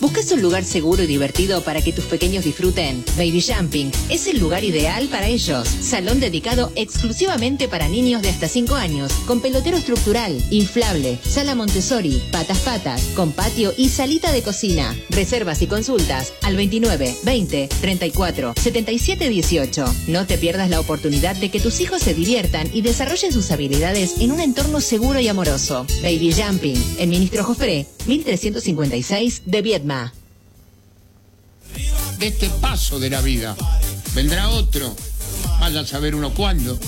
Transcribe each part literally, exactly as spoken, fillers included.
¿Buscas un lugar seguro y divertido para que tus pequeños disfruten? Baby Jumping es el lugar ideal para ellos. Salón dedicado exclusivamente para niños de hasta cinco años, con pelotero estructural, inflable, sala Montessori, patas patas, con patio y salita de cocina. Reservas y consultas al veintinueve, veinte, treinta y cuatro, setenta y siete dieciocho. No te pierdas la oportunidad de que tus hijos se diviertan y desarrollen sus habilidades en un entorno seguro y amoroso. Baby Jumping, en Ministro Jofré, mil trescientos cincuenta y seis de Viedma. De este paso de la vida vendrá otro, vaya a saber uno cuándo.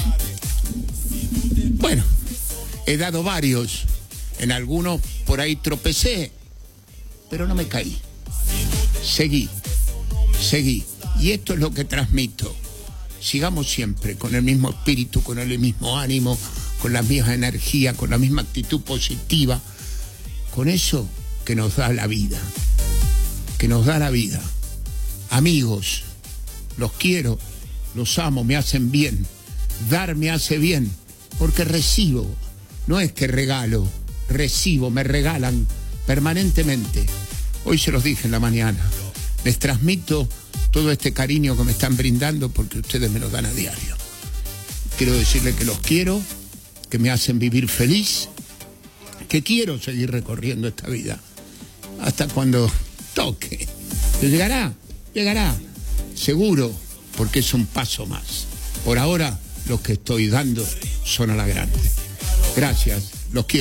Bueno, he dado varios, en algunos por ahí tropecé, pero no me caí. Seguí, seguí. Y esto es lo que transmito. Sigamos siempre con el mismo espíritu, con el mismo ánimo, con la misma energía, con la misma actitud positiva, con eso que nos da la vida, que nos da la vida. Amigos, los quiero, los amo, me hacen bien. Dar me hace bien, porque recibo, no es que regalo, recibo, me regalan permanentemente. Hoy se los dije en la mañana, les transmito todo este cariño que me están brindando porque ustedes me lo dan a diario. Quiero decirles que los quiero, que me hacen vivir feliz, que quiero seguir recorriendo esta vida hasta cuando toque. Que llegará, llegará, seguro, porque es un paso más. Por ahora, los que estoy dando son a la grande. Gracias, los quiero.